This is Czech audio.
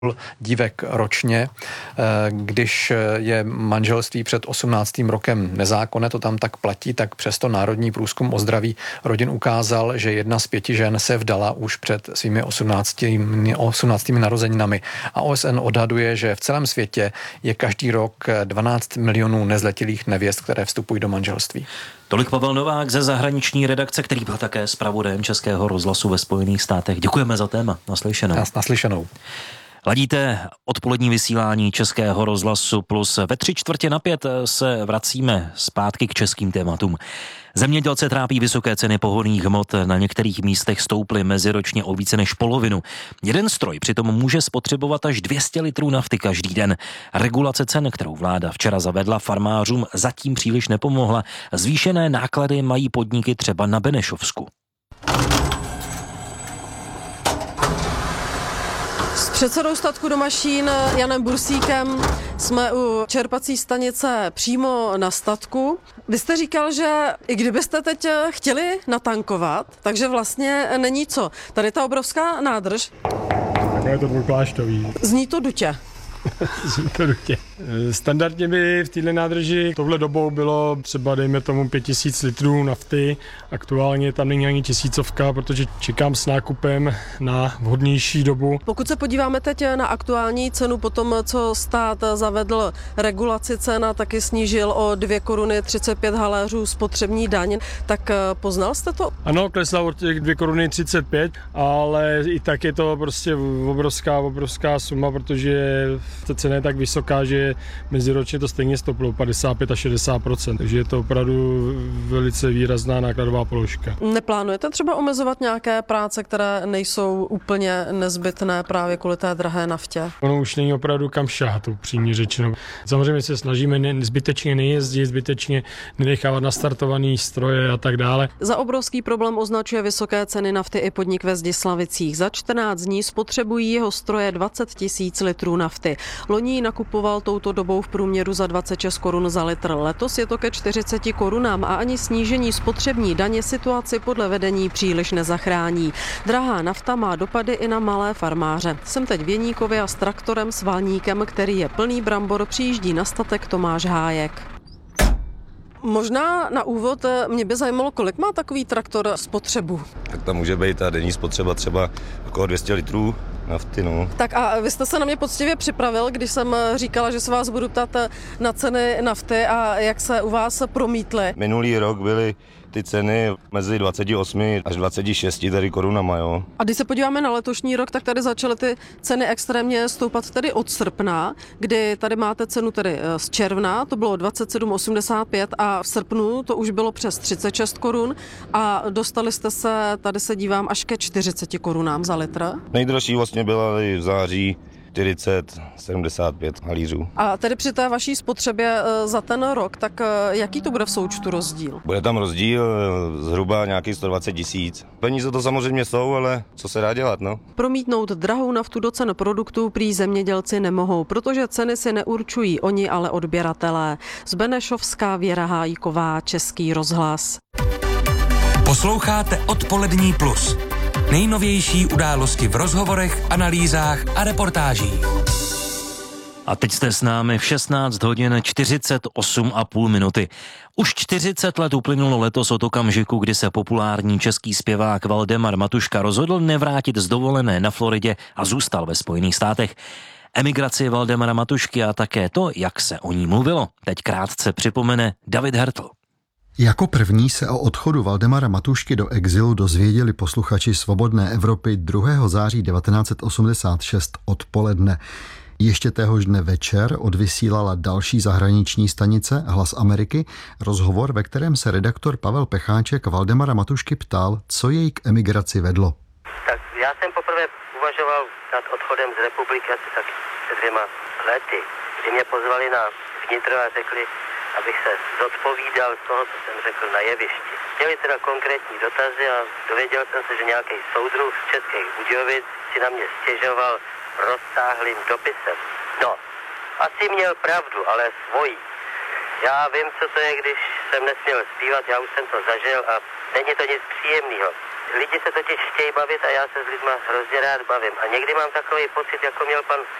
dívek ročně. Když je manželství před 18. rokem nezákonné, to tam tak platí, tak přesto Národní průzkum o zdraví rodin ukázal, že 1 z 5 žen se vdala už před svými 18. narozeninami. A OSN odhaduje, že v celém světě je každý rok 12 milionů nezletilých nevěst, které vstupují do manželství. Tolik Pavel Novák ze zahraniční redakce, který byl také zpravodajem Českého rozhlasu ve Spojených státech. Děkujeme za téma. Naslyšenou. Naslyšenou. Ladíte odpolední vysílání Českého rozhlasu Plus. Ve 3:45 se vracíme zpátky k českým tématům. Zemědělce trápí vysoké ceny pohonných hmot, na některých místech stouply meziročně o více než polovinu. Jeden stroj přitom může spotřebovat až 200 litrů nafty každý den. Regulace cen, kterou vláda včera zavedla, farmářům zatím příliš nepomohla. Zvýšené náklady mají podniky třeba na Benešovsku. S předsedou statku Domašín Janem Bursíkem jsme u čerpací stanice přímo na statku. Vy jste říkal, že i kdybyste teď chtěli natankovat, takže vlastně není co. Tady ta obrovská nádrž. Je to dvoupláštový. Zní to dutě. Standardně by v této nádrži touhle dobou bylo třeba dejme tomu 5000 litrů nafty. Aktuálně tam není ani 1000, protože čekám s nákupem na vhodnější dobu. Pokud se podíváme teď na aktuální cenu po tom, co stát zavedl regulaci cen a taky snížil o 2 koruny 35 haléřů spotřební daň, tak poznal jste to? Ano, klesla od těch 2 koruny 35, ale i tak je to prostě obrovská suma, protože ta cena je tak vysoká, že meziročně to stejně stouplo 55 až 60%, takže je to opravdu velice výrazná nákladová položka. Neplánujete třeba omezovat nějaké práce, které nejsou úplně nezbytné právě kvůli té drahé naftě? Ono už není opravdu kam šahat, upřímně řečeno. Samozřejmě se snažíme zbytečně nejezdit, zbytečně nenechávat nastartovaný stroje a tak dále. Za obrovský problém označuje vysoké ceny nafty i podnik ve Zdislavicích. Za 14 dní spotřebují jeho stroje 20 000 litrů nafty. Loni nakupoval touto dobou v průměru za 26 korun za litr. Letos je to ke 40 korunám a ani snížení spotřební daně situaci podle vedení příliš nezachrání. Drahá nafta má dopady i na malé farmáře. Jsem teď v Jeníkově a s traktorem s valníkem, který je plný brambor, přijíždí na statek Tomáš Hájek. Možná na úvod mě by zajímalo, kolik má takový traktor spotřebu. Tak tam může být ta denní spotřeba třeba okolo 200 litrů nafty, no. Tak a vy jste se na mě poctivě připravil, když jsem říkala, že se vás budu ptát na ceny nafty a jak se u vás promítly. Minulý rok byly ty ceny mezi 28 až 26 tady korunama, jo. A když se podíváme na letošní rok, tak tady začaly ty ceny extrémně stoupat tedy od srpna, kdy tady máte cenu tedy z června, to bylo 27,85 a v srpnu to už bylo přes 36 korun a dostali jste se, tady se dívám, až ke 40 korunám za litr. Nejdražší vlastně byla v září 40-75 halířů. A tedy při té vaší spotřebě za ten rok, tak jaký to bude v součtu rozdíl? Bude tam rozdíl zhruba nějakých 120 000. Peníze to samozřejmě jsou, ale co se dá dělat, no? Promítnout drahou naftu do cen produktů prý zemědělci nemohou, protože ceny si neurčují oni, ale odběratelé. Z Benešovská Věra Hájková, Český rozhlas. Posloucháte Odpolední plus. Nejnovější události v rozhovorech, analýzách a reportážích. A teď jste s námi v 16 hodin 48,5 minuty. Už 40 let uplynulo letos od okamžiku, kdy se populární český zpěvák Valdemar Matuška rozhodl nevrátit z dovolené na Floridě a zůstal ve Spojených státech. Emigraci Valdemara Matušky a také to, jak se o ní mluvilo, teď krátce připomene David Hertl. Jako první se o odchodu Valdemara Matušky do exilu dozvěděli posluchači Svobodné Evropy 2. září 1986 odpoledne. Ještě téhož dne večer odvysílala další zahraniční stanice Hlas Ameriky rozhovor, ve kterém se redaktor Pavel Pecháček Valdemara Matušky ptal, co jej k emigraci vedlo. Tak já jsem poprvé uvažoval nad odchodem z republiky asi tak před 2 lety, kdy mě pozvali na vnitro a řekli, abych se zodpovídal z toho, co jsem řekl na jevišti. Měli teda konkrétní dotazy a dověděl jsem se, že nějaký soudruh z Českých Budějovic si na mě stěžoval rozsáhlým dopisem. No, asi měl pravdu, ale svojí. Já vím, co to je, když jsem nesměl zpívat, já už jsem to zažil a není to nic příjemného. Lidi se totiž chtějí bavit a já se s lidma hrozně rád bavím. A někdy mám takový pocit, jako měl pan